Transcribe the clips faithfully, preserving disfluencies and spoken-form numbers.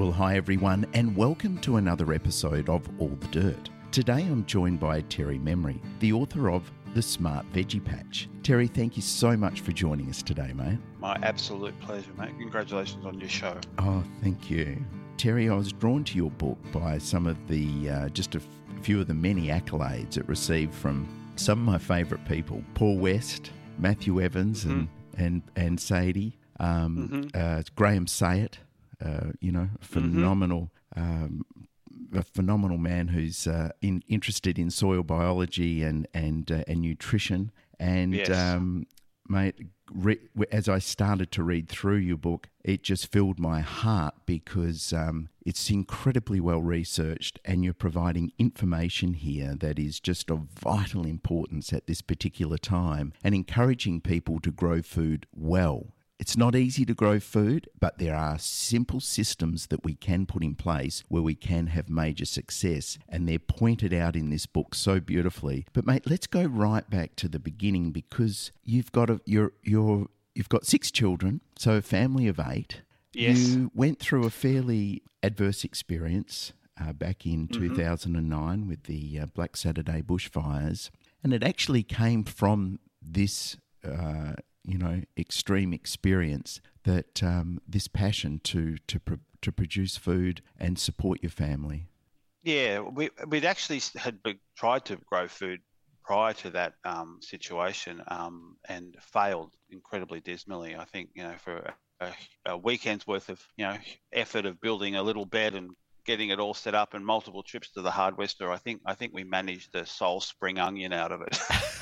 Well, hi everyone, and welcome to another episode of All the Dirt. Today I'm joined by Terry Memory, the author of The Smart Veggie Patch. Terry, thank you so much for joining us today, mate. My absolute pleasure, mate. Congratulations on your show. Oh, thank you. Terry, I was drawn to your book by some of the, uh, just a f- few of the many accolades it received from some of my favourite people, Paul West, Matthew Evans, mm-hmm. and, and, and Sadie, um, mm-hmm. uh, Graham Sayett. Uh, you know, phenomenal, mm-hmm. um, a phenomenal man who's uh, in, interested in soil biology and and uh, and nutrition. And yes. um, mate, re- as I started to read through your book, it just filled my heart because um, it's incredibly well researched, and you're providing information here that is just of vital importance at this particular time, and encouraging people to grow food well. It's not easy to grow food, but there are simple systems that we can put in place where we can have major success, and they're pointed out in this book so beautifully. But mate, let's go right back to the beginning, because you've got a you're you're you've got six children, so a family of eight. Yes. You went through a fairly adverse experience uh, back in mm-hmm. two thousand nine with the uh, Black Saturday bushfires, and it actually came from this. Uh, you know, extreme experience that um, this passion to to pro- to produce food and support your family. Yeah, we we'd actually had be- tried to grow food prior to that um, situation um, and failed incredibly dismally. I think you know for a, a weekend's worth of you know effort of building a little bed and getting it all set up and multiple trips to the hardware store, I think I think we managed a sole spring onion out of it.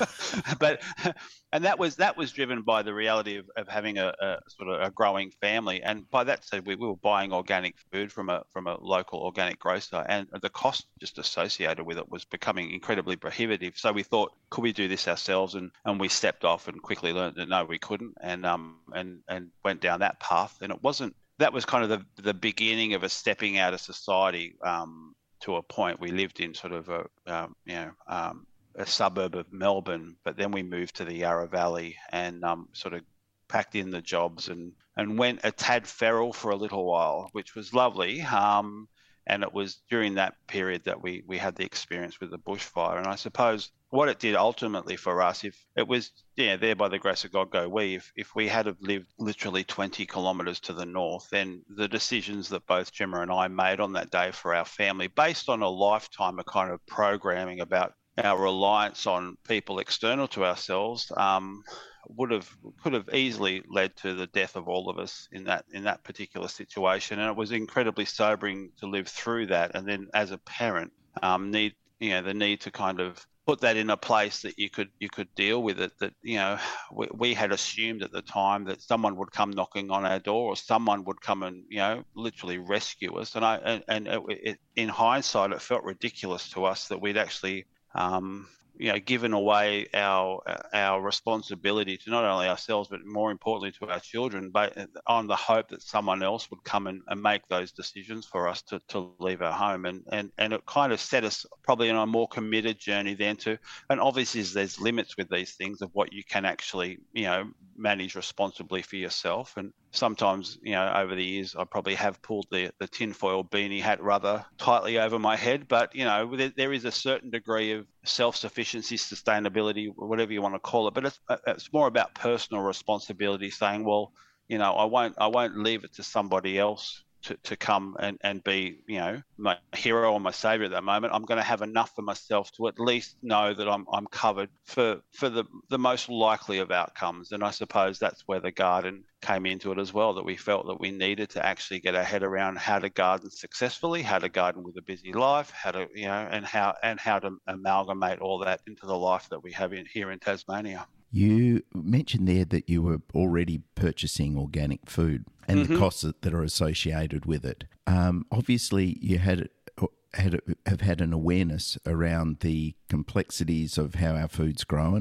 But and that was that was driven by the reality of, of having a, a sort of a growing family. And by that said, we, we were buying organic food from a from a local organic grocer, and the cost just associated with it was becoming incredibly prohibitive. So we thought, could we do this ourselves? And and we stepped off and quickly learned that no, we couldn't, and um and and went down that path. And it wasn't. That was kind of the the beginning of a stepping out of society um, to a point. We lived in sort of a um, you know um, a suburb of Melbourne, but then we moved to the Yarra Valley and um, sort of packed in the jobs and, and went a tad feral for a little while, which was lovely. Um, and it was during that period that we we had the experience with the bushfire. And I suppose what it did ultimately for us, if it was, yeah, there by the grace of God go we, if, if we had have lived literally twenty kilometres to the north, then the decisions that both Gemma and I made on that day for our family, based on a lifetime of kind of programming about our reliance on people external to ourselves, um, would have could have easily led to the death of all of us in that in that particular situation. And it was incredibly sobering to live through that. And then as a parent, um, need you know the need to kind of put that in a place that you could you could deal with it. That you know we, we had assumed at the time that someone would come knocking on our door, or someone would come and you know literally rescue us. And I and, and it, it, in hindsight, it felt ridiculous to us that we'd actually um, you know given away our our responsibility to not only ourselves but more importantly to our children, but on the hope that someone else would come and, and make those decisions for us to, to leave our home. And, and and it kind of set us probably on a more committed journey then to, and obviously there's limits with these things of what you can actually you know manage responsibly for yourself. And sometimes you know over the years I probably have pulled the the tinfoil beanie hat rather tightly over my head, but you know there, there is a certain degree of self-sufficiency, sustainability, whatever you want to call it, but it's it's more about personal responsibility, saying, well, you know, I won't I won't leave it to somebody else to, to come and, and be, you know, my hero or my savior at that moment. I'm going to have enough for myself to at least know that I'm I'm covered for for the, the most likely of outcomes. And I suppose that's where the garden came into it as well, that we felt that we needed to actually get our head around how to garden successfully, how to garden with a busy life, how to, you know, and how and how to amalgamate all that into the life that we have in, here in Tasmania. You mentioned there that you were already purchasing organic food and mm-hmm. the costs that are associated with it. Um, obviously, you had had have had an awareness around the complexities of how our food's grown and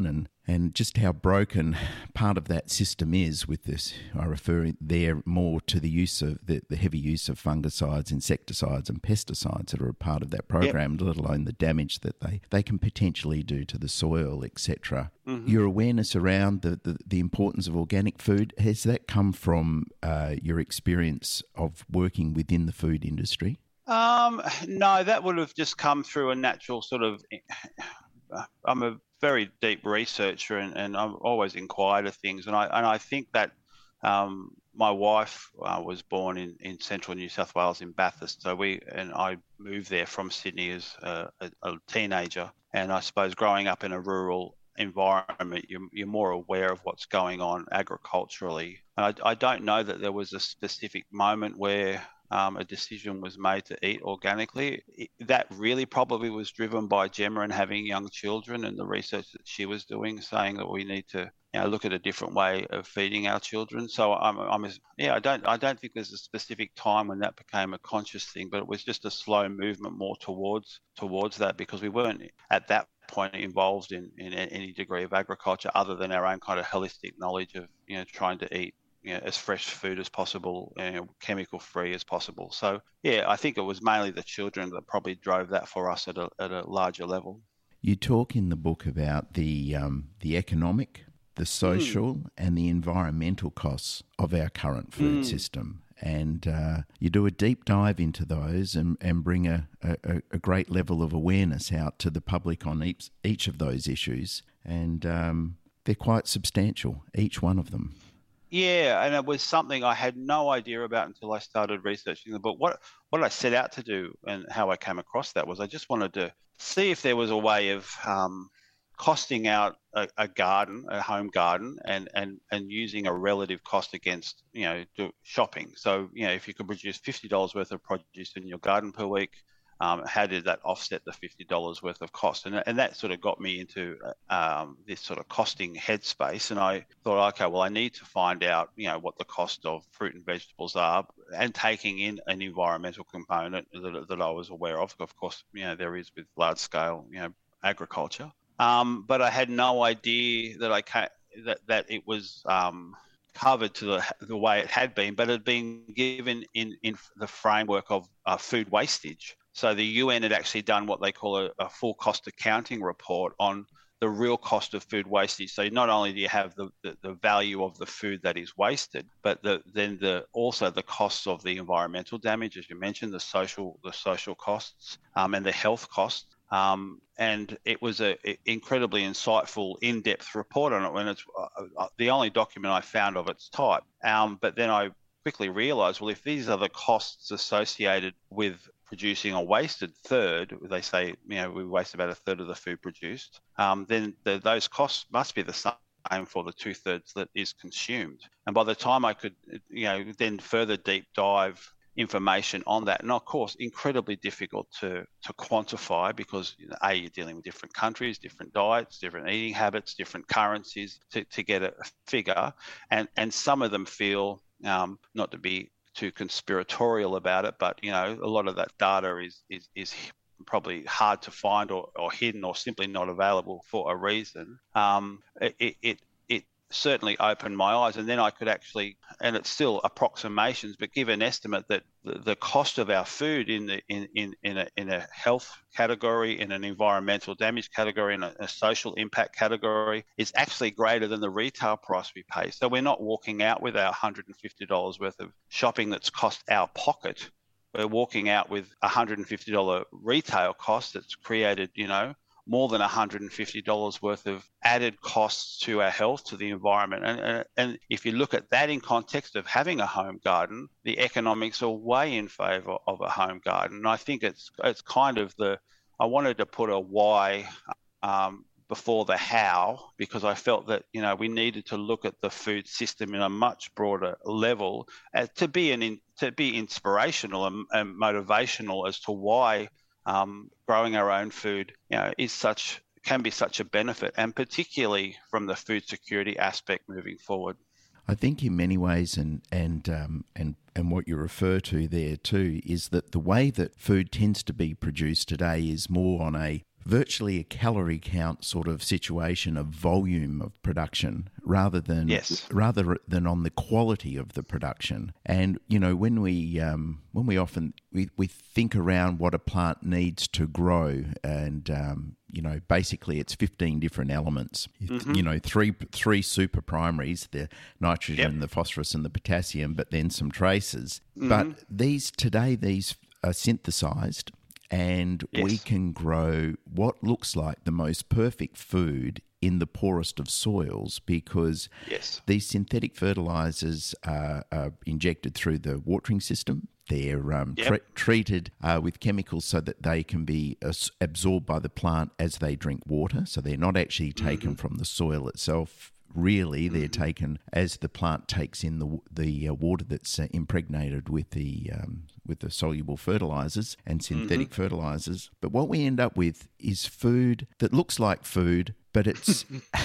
and just how broken part of that system is with this. I refer there more to the use of the, the heavy use of fungicides, insecticides and pesticides that are a part of that program, yep. let alone the damage that they, they can potentially do to the soil, et cetera. Mm-hmm. Your awareness around the, the, the importance of organic food, has that come from uh, your experience of working within the food industry? Um, no, that would have just come through a natural sort of... I'm a very deep researcher, and, and I've always inquired of things, and I and I think that um, my wife uh, was born in, in central New South Wales in Bathurst, so we and I moved there from Sydney as a, a, a teenager, and I suppose growing up in a rural environment, you're, you're more aware of what's going on agriculturally. And I, I don't know that there was a specific moment where Um, a decision was made to eat organically. It, that really probably was driven by Gemma and having young children, and the research that she was doing, saying that we need to, you know, look at a different way of feeding our children. So I'm, I'm, yeah, I don't, I don't think there's a specific time when that became a conscious thing, but it was just a slow movement more towards towards that, because we weren't at that point involved in, in any degree of agriculture other than our own kind of holistic knowledge of, you know, trying to eat, you know, as fresh food as possible, you know, chemical free as possible. So yeah, I think it was mainly the children that probably drove that for us at a at a larger level. You talk in the book about the um, the economic, the social, mm. and the environmental costs of our current food mm. system, and uh, you do a deep dive into those and, and bring a, a, a great level of awareness out to the public on each each of those issues, and um, they're quite substantial, each one of them. Yeah, and it was something I had no idea about until I started researching the book. What what I set out to do and how I came across that was I just wanted to see if there was a way of um, costing out a, a garden, a home garden, and, and, and using a relative cost against, you know, do shopping. So, you know, if you could produce fifty dollars worth of produce in your garden per week, Um, how did that offset the fifty dollars worth of cost? And, and that sort of got me into um, this sort of costing headspace. And I thought, okay, well, I need to find out, you know, what the cost of fruit and vegetables are, and taking in an environmental component that, that I was aware of. Of course, you know, there is with large scale, you know, agriculture. Um, but I had no idea that I ca- that that it was um, covered to the the way it had been, but it had been given in in the framework of uh, food wastage. So the U N had actually done what they call a, a full cost accounting report on the real cost of food wastage. So not only do you have the, the, the value of the food that is wasted, but the, then the also the costs of the environmental damage, as you mentioned, the social the social costs um, and the health costs. Um, and it was an incredibly insightful, in-depth report on it. When it's uh, the only document I found of its type. Um, but then I quickly realised, well, if these are the costs associated with producing a wasted third, they say, you know, we waste about a third of the food produced, um, then the, those costs must be the same for the two thirds that is consumed. And by the time I could, you know, then further deep dive information on that, and of course, incredibly difficult to, to quantify because, you know, A, you're dealing with different countries, different diets, different eating habits, different currencies to, to get a figure. And, and some of them feel, um, not to be too conspiratorial about it, but, you know, a lot of that data is is, is probably hard to find or, or hidden or simply not available for a reason. Um, it, it it certainly opened my eyes, and then I could actually, and it's still approximations, but give an estimate that the, the cost of our food in the in in in a, in a health category, in an environmental damage category, in a, a social impact category is actually greater than the retail price we pay. So we're not walking out with our one hundred fifty dollars worth of shopping that's cost our pocket. We're walking out with a one hundred fifty dollars retail cost that's created, you know, more than one hundred fifty dollars worth of added costs to our health, to the environment. And, and, and if you look at that in context of having a home garden, the economics are way in favour of a home garden. And I think it's it's kind of the, I wanted to put a why um, before the how, because I felt that, you know, we needed to look at the food system in a much broader level uh, to be an in, to be inspirational and, and motivational as to why Um, growing our own food, you know, is such can be such a benefit, and particularly from the food security aspect moving forward. I think in many ways, and and um, and and what you refer to there too, is that the way that food tends to be produced today is more on a virtually a calorie count sort of situation of volume of production rather than Yes. rather than on the quality of the production. And you know, when we um, when we often we, we think around what a plant needs to grow, and um, you know, basically it's fifteen different elements. Mm-hmm. You know, three three super primaries: the nitrogen, yep. the phosphorus, and the potassium, but then some traces. Mm-hmm. But these today these are synthesized. And yes. we can grow what looks like the most perfect food in the poorest of soils, because yes. these synthetic fertilizers are, are injected through the watering system. They're um, yep. tre- treated uh, with chemicals so that they can be uh, absorbed by the plant as they drink water. So they're not actually taken mm-hmm. from the soil itself. Really, they're mm-hmm. taken as the plant takes in the the uh, water that's uh, impregnated with the um, with the soluble fertilizers and synthetic mm-hmm. fertilizers. But what we end up with is food that looks like food, but it's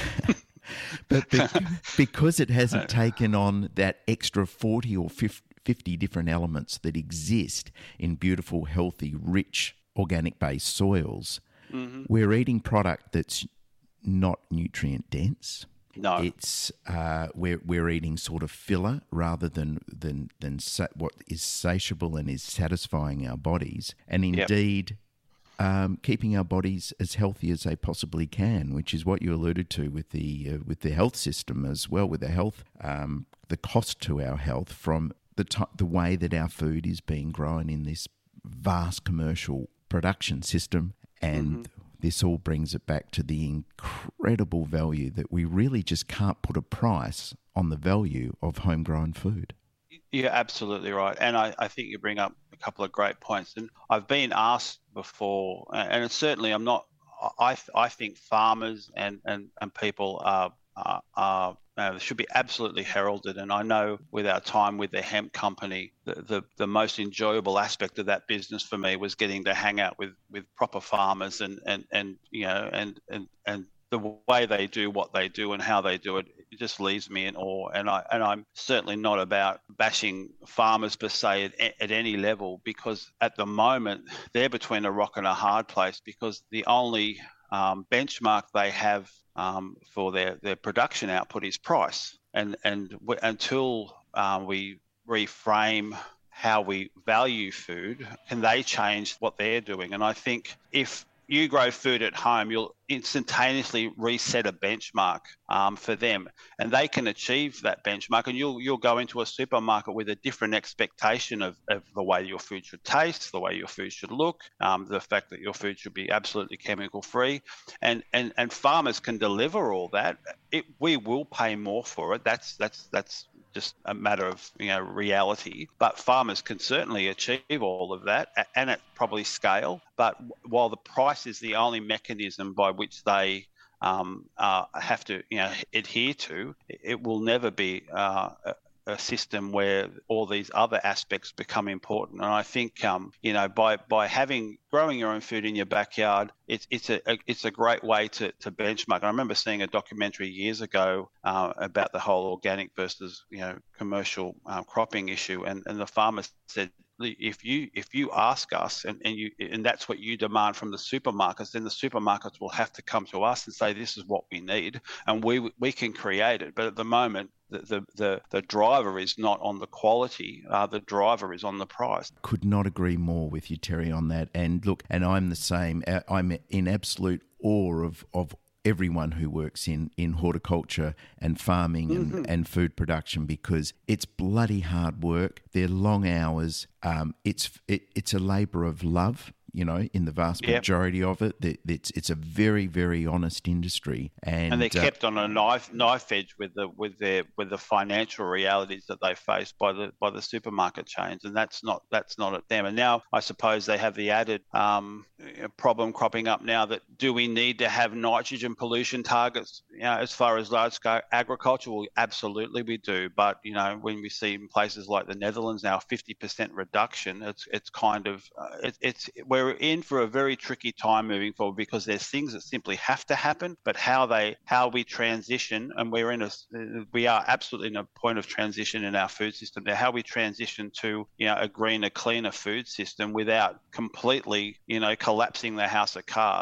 but be- because it hasn't taken on that extra forty or fifty different elements that exist in beautiful, healthy, rich, organic-based soils. Mm-hmm. We're eating product that's not nutrient dense. No, it's uh, we're we're eating sort of filler rather than than than sa- what is satiable and is satisfying our bodies, and indeed yep. um, keeping our bodies as healthy as they possibly can, which is what you alluded to with the uh, with the health system as well, with the health um, the cost to our health from the t- the way that our food is being grown in this vast commercial production system, and mm-hmm. this all brings it back to the incredible value that we really just can't put a price on the value of homegrown food. You're absolutely right. And I, I think you bring up a couple of great points. And I've been asked before, and certainly I'm not, I I think farmers and, and, and people are, are, are uh, should be absolutely heralded. And I know with our time with the hemp company, the, the, the most enjoyable aspect of that business for me was getting to hang out with, with proper farmers and, and, and you know, and, and, and the way they do what they do and how they do it, it just leaves me in awe. And I and I'm certainly not about bashing farmers per se at, at any level, because at the moment they're between a rock and a hard place, because the only um, benchmark they have um, for their, their production output is price. And and w- until um, we reframe how we value food, can they change what they're doing? And I think if you grow food at home, you'll instantaneously reset a benchmark um, for them, and they can achieve that benchmark. And you'll you'll go into a supermarket with a different expectation of, of the way your food should taste, the way your food should look, um, the fact that your food should be absolutely chemical free, and and and farmers can deliver all that. It we will pay more for it. That's that's that's. just a matter of, you know, reality. But farmers can certainly achieve all of that, and at probably scale. But while the price is the only mechanism by which they um, uh, have to, you know, adhere to, it will never be uh, a, a system where all these other aspects become important. And I think, um, you know, by by having growing your own food in your backyard, it's it's a, a it's a great way to, to benchmark. And I remember seeing a documentary years ago uh, about the whole organic versus, you know, commercial uh, cropping issue, and, and the farmers said, if you if you ask us and, and you and that's what you demand from the supermarkets, then the supermarkets will have to come to us and say, this is what we need, and we we can create it. But at the moment, the the the, the driver is not on the quality, uh, the driver is on the price. Could not agree more with you, Terry, on that. And look, and I'm the same. I'm in absolute awe of of everyone who works in, in horticulture and farming and, mm-hmm. and food production, because it's bloody hard work. They're long hours. Um, it's it, it's a labour of love, you know, in the vast yep. majority of it. It's it's a very, very honest industry, and, and they're uh, kept on a knife knife edge with the with their with the financial realities that they face by the by the supermarket chains, and that's not that's not at them. And now I suppose they have the added um, problem cropping up now that, do we need to have nitrogen pollution targets? You know, as far as large scale agriculture, well, absolutely we do. But you know, when we see in places like the Netherlands now fifty percent reduction, it's it's kind of uh, it, it's we're in for a very tricky time moving forward, because there's things that simply have to happen, but how they how we transition, and we're in a we are absolutely in a point of transition in our food system now, how we transition to, you know, a greener, cleaner food system without completely, you know, collapsing the house of cards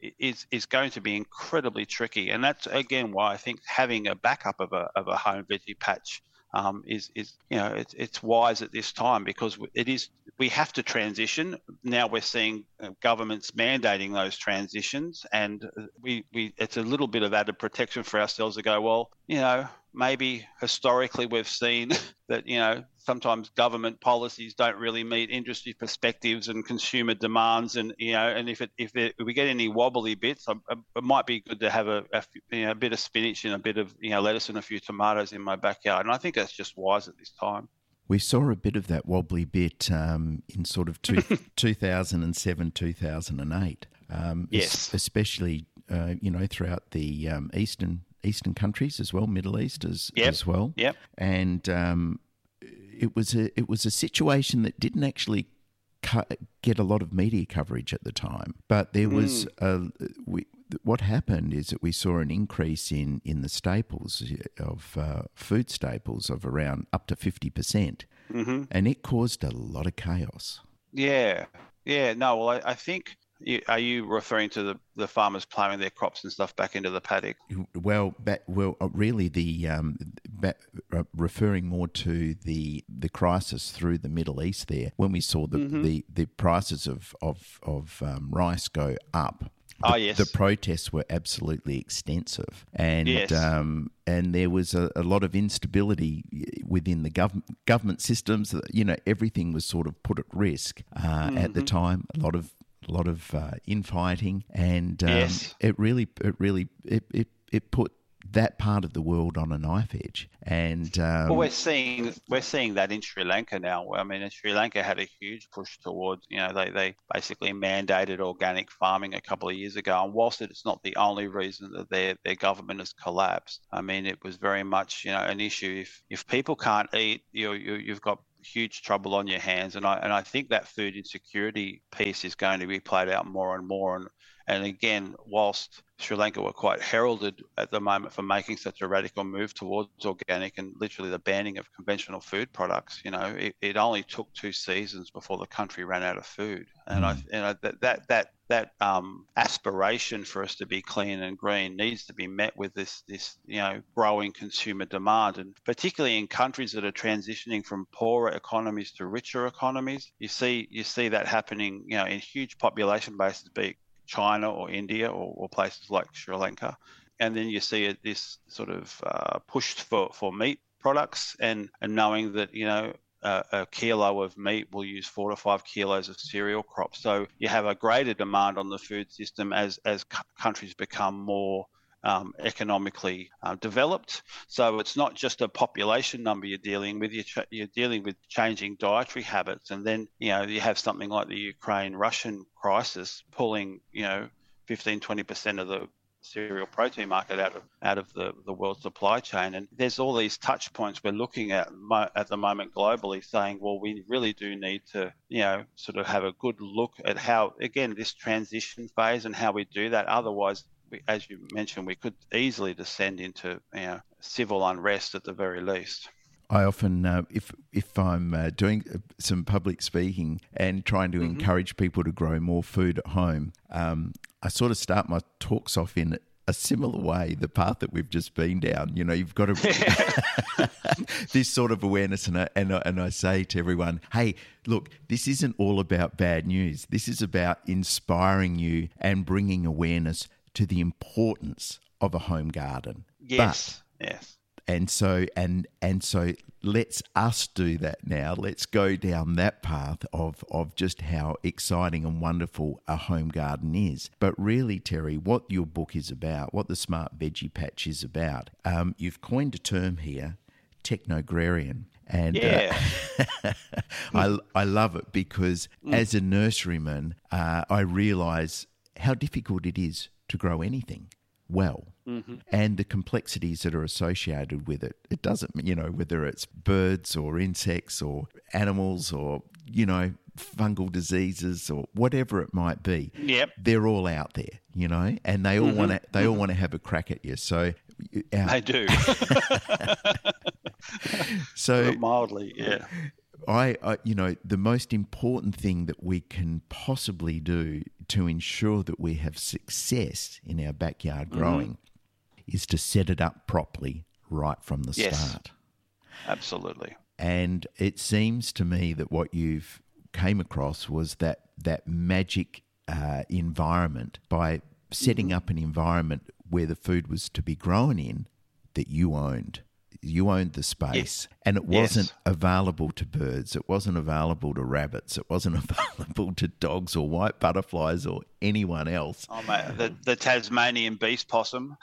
is is going to be incredibly tricky. And that's again why I think having a backup of a of a home veggie patch um, is is you know it's it's wise at this time, because it is we have to transition. Now we're seeing governments mandating those transitions, and we we it's a little bit of added protection for ourselves to go, well, you know, maybe historically we've seen that, you know, sometimes government policies don't really meet industry perspectives and consumer demands, and you know, and if it if, it, if we get any wobbly bits, it might be good to have a, a, you know, a bit of spinach and a bit of, you know, lettuce and a few tomatoes in my backyard, and I think that's just wise at this time. We saw a bit of that wobbly bit um, in sort of two, two thousand seven, two thousand eight. Um, yes, especially uh, you know, throughout the um, eastern eastern countries as well, Middle East as yep. as well. Yep. And um, it was a it was a situation that didn't actually cu- get a lot of media coverage at the time, but there was mm. a we. What happened is that we saw an increase in, in the staples of uh, food staples of around up to fifty percent, mm-hmm. and it caused a lot of chaos. Yeah, yeah. No, well, I, I think, you, are you referring to the, the farmers ploughing their crops and stuff back into the paddock? Well, back, well, really, the um, back, uh, referring more to the the crisis through the Middle East there, when we saw the mm-hmm. the, the prices of of of um, rice go up. The, oh yes. The protests were absolutely extensive, and yes. um, and there was a, a lot of instability within the gov- government systems. You know, everything was sort of put at risk uh, mm-hmm. at the time. A lot of a lot of uh, infighting, and um, yes. it really it really it, it it put that part of the world on a knife edge. And um, well, we're seeing we're seeing that in Sri Lanka now. I mean, Sri Lanka had a huge push towards, you know, they, they basically mandated organic farming a couple of years ago. And whilst it's not the only reason that their their government has collapsed, I mean, it was very much, you know, an issue. If if people can't eat, you you you've got huge trouble on your hands. And I and I think that food insecurity piece is going to be played out more and more. And And again, whilst Sri Lanka were quite heralded at the moment for making such a radical move towards organic and literally the banning of conventional food products, you know, it, it only took two seasons before the country ran out of food. And mm. I, you know, that that that that um, aspiration for us to be clean and green needs to be met with this this you know growing consumer demand, and particularly in countries that are transitioning from poorer economies to richer economies, you see you see that happening, you know, in huge population bases, be it China or India or, or places like Sri Lanka. And then you see it, this sort of uh, push for, for meat products, and, and knowing that, you know, a, a kilo of meat will use four to five kilos of cereal crops. So you have a greater demand on the food system as, as c- countries become more Um, economically uh, developed. So it's not just a population number you're dealing with, you're, ch- you're dealing with changing dietary habits. And then, you know, you have something like the Ukraine-Russian crisis pulling, you know, fifteen, twenty percent of the cereal protein market out of out of the, the world supply chain. And there's all these touch points we're looking at mo- at the moment globally, saying, well, we really do need to, you know, sort of have a good look at how, again, this transition phase and how we do that. Otherwise, We, as you mentioned, we could easily descend into, you know, civil unrest at the very least. I often, uh, if if I'm uh, doing some public speaking and trying to mm-hmm. encourage people to grow more food at home, um, I sort of start my talks off in a similar way, the path that we've just been down. You know, you've got to this sort of awareness, and I, and I, and I say to everyone, hey, look, this isn't all about bad news. This is about inspiring you and bringing awareness to the importance of a home garden. Yes, but, yes. And so and and so let's us do that now. Let's go down that path of of just how exciting and wonderful a home garden is. But really, Terry, what your book is about, what the Smart Veggie Patch is about, um, you've coined a term here, technograrian. And yeah. uh, I, I love it because mm. as a nurseryman, uh, I realise how difficult it is to grow anything well, mm-hmm. and the complexities that are associated with it. It doesn't, you know, whether it's birds or insects or animals or, you know, fungal diseases or whatever it might be. Yep. They're all out there, you know, and they all mm-hmm. want to they mm-hmm. all want to have a crack at you. So our, they do. so mildly, yeah. I, I, you know, the most important thing that we can possibly do to ensure that we have success in our backyard growing mm-hmm. is to set it up properly right from the yes, start. Absolutely. And it seems to me that what you've came across was that that magic uh, environment by setting mm-hmm. up an environment where the food was to be grown in that you owned. You owned the space, yes. and it wasn't yes. available to birds. It wasn't available to rabbits. It wasn't available to dogs or white butterflies or anyone else. Oh, mate, the, the Tasmanian beast possum.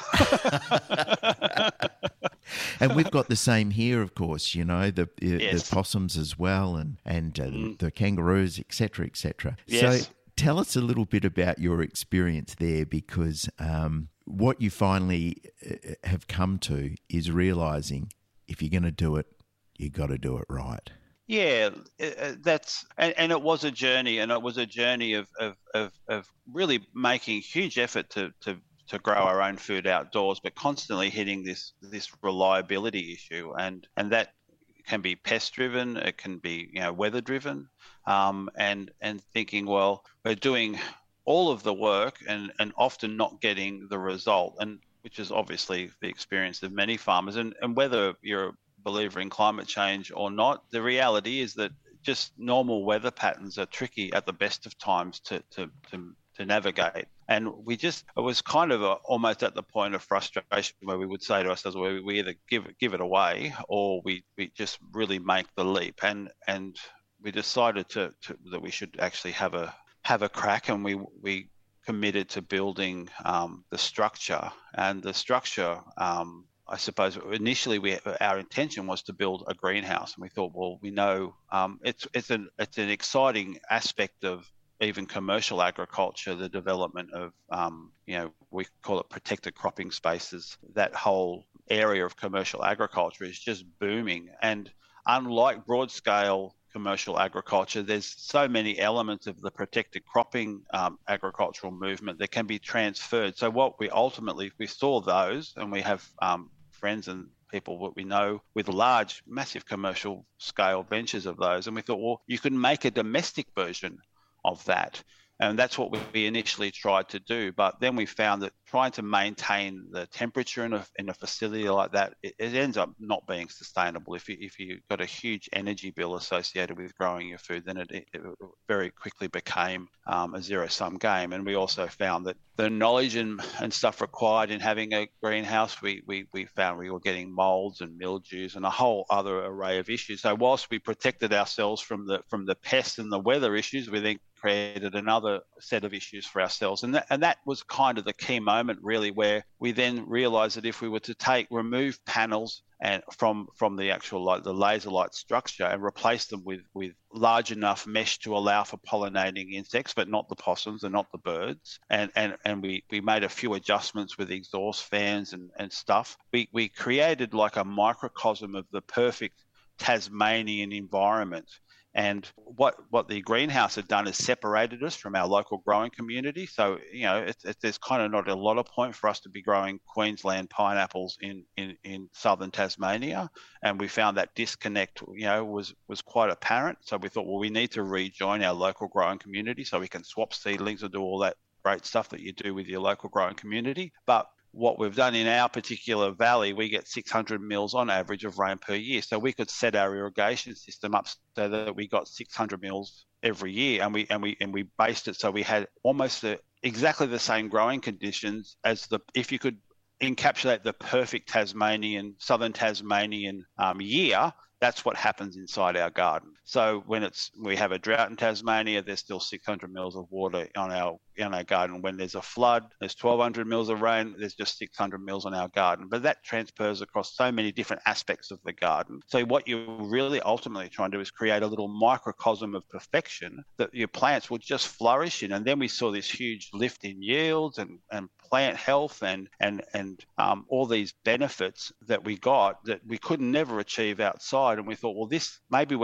And we've got the same here, of course, you know, the yes. the possums as well, and, and uh, mm. the, the kangaroos, et cetera, et cetera. Yes. So tell us a little bit about your experience there, because um, what you finally have come to is realising if you're going to do it, you've got to do it right. Yeah, that's and, and it was a journey, and it was a journey of of, of, of really making huge effort to, to to grow our own food outdoors, but constantly hitting this this reliability issue, and and that can be pest driven, it can be you know weather driven, um, and and thinking, well, we're doing all of the work and and often not getting the result, and which is obviously the experience of many farmers, and and whether you're a believer in climate change or not, the reality is that just normal weather patterns are tricky at the best of times to to to, to navigate. And we just, it was kind of a, almost at the point of frustration where we would say to ourselves, well, we either give it, give it away or we, we just really make the leap. And and we decided to, to that we should actually have a have a crack, and we we committed to building um, the structure. And the structure, um, I suppose, initially we our intention was to build a greenhouse, and we thought, well, we know um, it's it's an it's an exciting aspect of even commercial agriculture, the development of, um, you know, we call it protected cropping spaces. That whole area of commercial agriculture is just booming. And unlike broad scale commercial agriculture, there's so many elements of the protected cropping um, agricultural movement that can be transferred. So what we ultimately, we saw those, and we have um, friends and people that we know with large, massive commercial scale ventures of those. And we thought, well, you can make a domestic version of that. And that's what we initially tried to do. But then we found that trying to maintain the temperature in a, in a facility like that, it, it ends up not being sustainable. If, you, if you've got a huge energy bill associated with growing your food, then it, it, it very quickly became um, a zero-sum game. And we also found that the knowledge and, and stuff required in having a greenhouse, we, we, we found we were getting molds and mildews and a whole other array of issues. So whilst we protected ourselves from the from the pests and the weather issues, we then created another set of issues for ourselves. And that, and that was kind of the key moment, really, where we then realized that if we were to take, remove panels and from from the actual light, the laser light structure, and replace them with, with large enough mesh to allow for pollinating insects, but not the possums and not the birds. And and, and we, we made a few adjustments with exhaust fans and, and stuff. We, we created like a microcosm of the perfect Tasmanian environment. And what, what the greenhouse had done is separated us from our local growing community. So, you know, it, it, there's kind of not a lot of point for us to be growing Queensland pineapples in, in, in southern Tasmania. And we found that disconnect, you know, was, was quite apparent. So we thought, well, we need to rejoin our local growing community so we can swap seedlings and do all that great stuff that you do with your local growing community. But what we've done in our particular valley, we get six hundred mils on average of rain per year. So we could set our irrigation system up so that we got six hundred mils every year, and we and we and we based it so we had almost the, exactly the same growing conditions as the if you could encapsulate the perfect Tasmanian, southern Tasmanian um, year. That's what happens inside our garden. So when it's we have a drought in Tasmania, there's still six hundred mils of water on our in our garden. When there's a flood, there's twelve hundred mils of rain. There's just six hundred mils on our garden. But that transfers across so many different aspects of the garden. So what you're really ultimately trying to do is create a little microcosm of perfection that your plants will just flourish in. And then we saw this huge lift in yields and, and plant health and and and um, all these benefits that we got that we could never achieve outside. And we thought, well, this maybe we've stumbled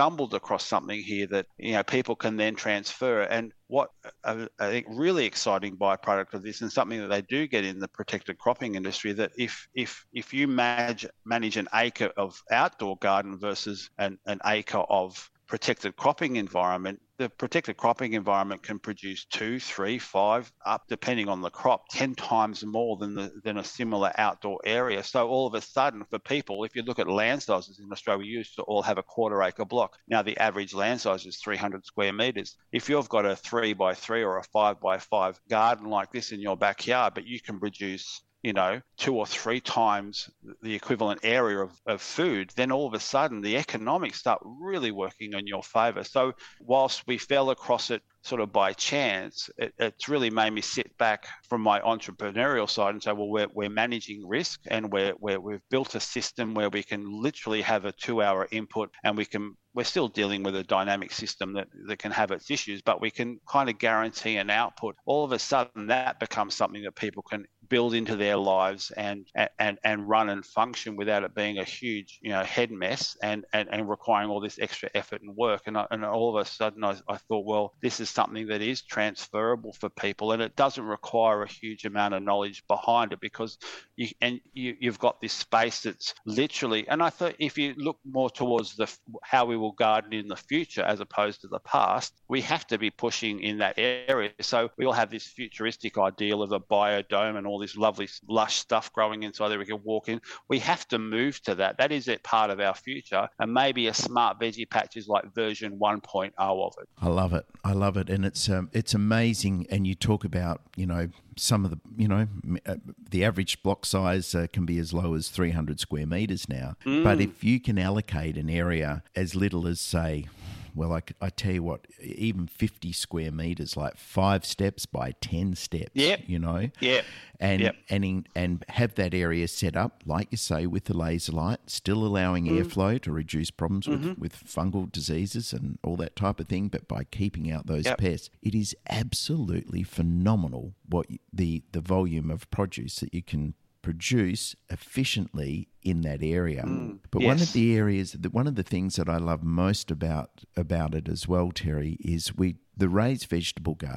stumbled across something here that, you know, people can then transfer. And what uh, I think really exciting byproduct of this, and something that they do get in the protected cropping industry, that if if if you manage manage an acre of outdoor garden versus an, an acre of protected cropping environment, the protected cropping environment can produce two, three, five, up depending on the crop, ten times more than the, than a similar outdoor area. So all of a sudden, for people, if you look at land sizes in Australia, we used to all have a quarter acre block. Now the average land size is three hundred square metres. If you've got a three by three or a five by five garden like this in your backyard, but you can produce, you know, two or three times the equivalent area of, of food, then all of a sudden the economics start really working in your favour. So whilst we fell across it sort of by chance, it, it's really made me sit back from my entrepreneurial side and say, well, we're, we're managing risk, and we're, we're, we've built a system where we can literally have a two-hour input, and we can we're still dealing with a dynamic system that, that can have its issues, but we can kind of guarantee an output. All of a sudden, that becomes something that people can build into their lives and and and run and function without it being a huge, you know, head mess and and, and requiring all this extra effort and work. And I, and all of a sudden, I, I thought, well, this is something that is transferable for people, and it doesn't require a huge amount of knowledge behind it, because you and you, you've got this space that's literally. And I thought, if you look more towards the how we will garden in the future as opposed to the past, we have to be pushing in that area. So we all have this futuristic ideal of a biodome and all this lovely lush stuff growing inside there we can walk in. We have to move to that. That is a part of our future, and maybe a smart veggie patch is like version one point oh of it. I love it. I love it. And it's um, it's amazing. And you talk about, you know, some of the, you know, uh, the average block size uh, can be as low as three hundred square metres now. Mm. But if you can allocate an area as little as, say, well, I, I tell you what, even fifty square metres, like five steps by ten steps, yep. you know? Yeah. And, yep. and, in, and have that area set up, like you say, with the laser light, still allowing mm. airflow to reduce problems with, mm-hmm. with fungal diseases and all that type of thing, but by keeping out those yep. pests, it is absolutely phenomenal what you, the, the volume of produce that you can produce efficiently in that area. Mm, but yes. one of the areas, that one of the things that I love most about about it as well, Terry, is we the raised vegetable garden